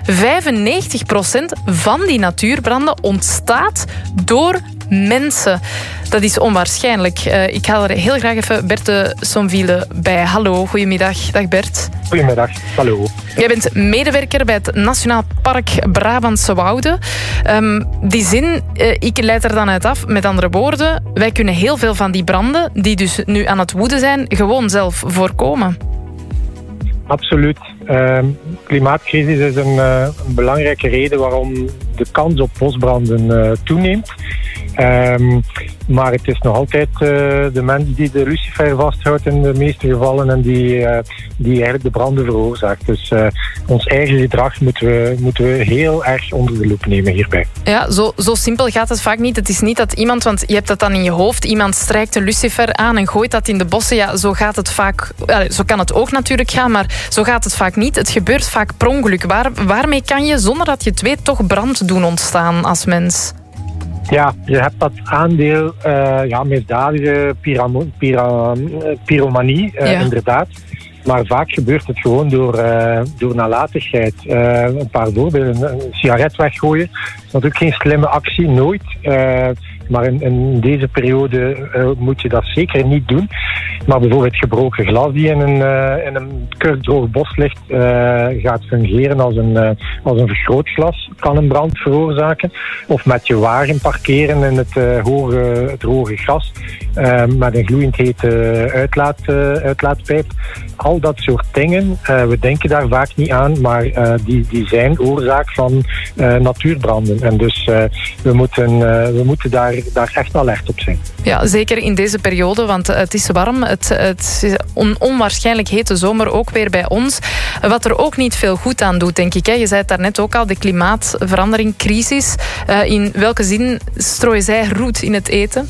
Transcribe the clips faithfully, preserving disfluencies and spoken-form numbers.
vijfennegentig procent van die natuurbranden ontstaat door mensen. Dat is onwaarschijnlijk. Uh, ik haal er heel graag even Bert de Somville bij. Hallo, goedemiddag. Dag Bert. Goedemiddag, hallo. Jij bent medewerker bij het Nationaal Park Brabantse Wouden. Um, die zin, uh, ik leid er dan uit af. Met andere woorden, wij kunnen heel veel van die branden, die dus nu aan het woeden zijn, gewoon zelf voorkomen. Absoluut. Uh, klimaatcrisis is een, uh, een belangrijke reden waarom de kans op bosbranden uh, toeneemt. Um, maar het is nog altijd uh, de mens die de lucifer vasthoudt in de meeste gevallen en die, uh, die eigenlijk de branden veroorzaakt. Dus uh, ons eigen gedrag moeten we, moeten we heel erg onder de loep nemen hierbij. Ja, zo, zo simpel gaat het vaak niet. Het is niet dat iemand, want je hebt dat dan in je hoofd, iemand strijkt een lucifer aan en gooit dat in de bossen. Ja, zo gaat het vaak, ja, zo kan het ook natuurlijk gaan, maar zo gaat het vaak niet. Het gebeurt vaak per ongeluk. Waar, waarmee kan je, zonder dat je het weet, toch brand doen ontstaan als mens? Ja, je hebt dat aandeel uh, ja, misdadige piramo- pira- pyromanie, uh, ja. inderdaad. Maar vaak gebeurt het gewoon door, uh, door nalatigheid. Uh, een paar voorbeelden. Een sigaret weggooien is natuurlijk geen slimme actie, nooit. Uh, maar in, in deze periode uh, moet je dat zeker niet doen. Maar bijvoorbeeld gebroken glas die in een, uh, in een kurkdroog bos ligt, uh, gaat fungeren als een, uh, als een vergrootglas, kan een brand veroorzaken. Of met je wagen parkeren in het, uh, hoge, het hoge gas uh, met een gloeiend hete uitlaat, uh, uitlaatpijp. Al dat soort dingen, uh, we denken daar vaak niet aan, maar uh, die, die zijn oorzaak van uh, natuurbranden. En dus uh, we moeten, uh, we moeten daar, daar echt alert op zijn. Ja, zeker in deze periode, want het is warm. Het, het is een onwaarschijnlijk hete zomer, ook weer bij ons. Wat er ook niet veel goed aan doet, denk ik. Hè. Je zei het daarnet ook al, de klimaatverandering, crisis. Uh, in welke zin strooien zij roet in het eten?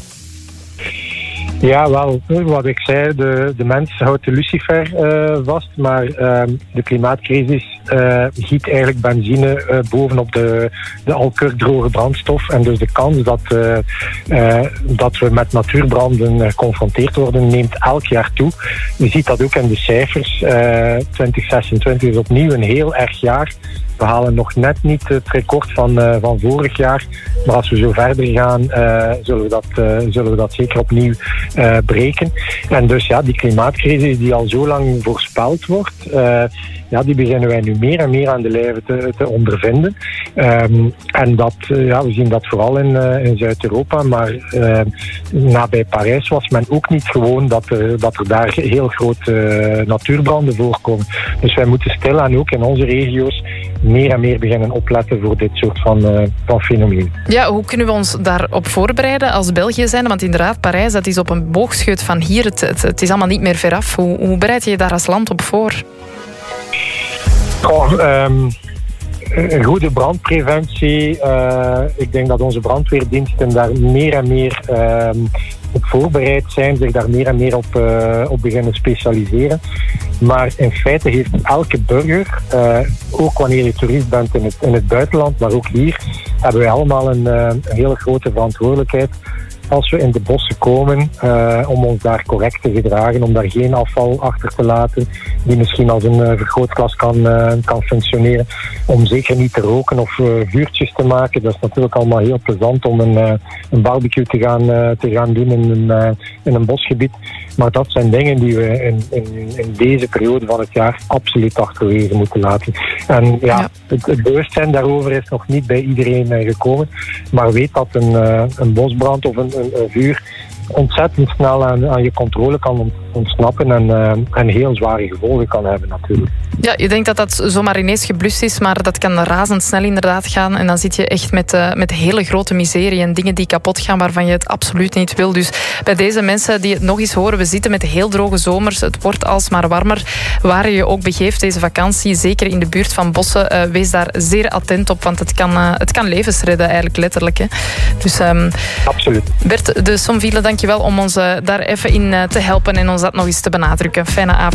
Ja, wel, wat ik zei, de, de mens houdt de lucifer uh, vast, maar uh, de klimaatcrisis uh, giet eigenlijk benzine uh, bovenop de, de al kurkdroge brandstof. En dus de kans dat, uh, uh, dat we met natuurbranden uh, geconfronteerd worden, neemt elk jaar toe. Je ziet dat ook in de cijfers. Uh, twintig zesentwintig is opnieuw een heel erg jaar. We halen nog net niet het record van, uh, van vorig jaar. Maar als we zo verder gaan, uh, zullen, we dat, uh, zullen we dat zeker opnieuw uh, breken. En dus ja, die klimaatcrisis die al zo lang voorspeld wordt, uh, ja, die beginnen wij nu meer en meer aan de lijve te, te ondervinden. Um, en dat, uh, ja, we zien dat vooral in, uh, in Zuid-Europa. Maar uh, nabij Parijs was men ook niet gewoon dat, uh, dat er daar heel grote uh, natuurbranden voorkomen. Dus wij moeten stilaan ook in onze regio's meer en meer beginnen opletten voor dit soort van, uh, van fenomenen. Ja, hoe kunnen we ons daarop voorbereiden als België zijn? Want inderdaad, Parijs, dat is op een boogscheut van hier. Het, het, het is allemaal niet meer veraf. Hoe, hoe bereid je je daar als land op voor? Oh, um, een goede brandpreventie. Uh, ik denk dat onze brandweerdiensten daar meer en meer um, op voorbereid zijn, zich daar meer en meer op, uh, op beginnen specialiseren. Maar in feite heeft elke burger, uh, ook wanneer je toerist bent in het, in het buitenland, maar ook hier, hebben wij allemaal een, uh, een hele grote verantwoordelijkheid als we in de bossen komen, uh, om ons daar correct te gedragen, om daar geen afval achter te laten die misschien als een uh, vergrootglas kan, uh, kan functioneren. Om zeker niet te roken of uh, vuurtjes te maken. Dat is natuurlijk allemaal heel plezant om een, uh, een barbecue te gaan, uh, te gaan doen in een, uh, in een bosgebied. Maar dat zijn dingen die we in, in, in deze periode van het jaar absoluut achterwege moeten laten. En ja, ja. Het, het bewustzijn daarover is nog niet bij iedereen uh, gekomen. Maar weet dat een, uh, een bosbrand of een, een, een vuur ontzettend snel aan, aan je controle kan ontsnappen en, uh, en heel zware gevolgen kan hebben natuurlijk. Ja, je denkt dat dat zomaar ineens geblust is, maar dat kan razendsnel inderdaad gaan. En dan zit je echt met, uh, met hele grote miserie en dingen die kapot gaan waarvan je het absoluut niet wil. Dus bij deze mensen die het nog eens horen, we zitten met heel droge zomers. Het wordt alsmaar warmer. Waar je je ook begeeft deze vakantie, zeker in de buurt van bossen, uh, wees daar zeer attent op, want het kan, uh, het kan levens redden eigenlijk letterlijk. Hè. Dus, um, absoluut. Bert de Somville, dankjewel om ons uh, daar even in uh, te helpen en ons dat nog eens te benadrukken. Fijne avond.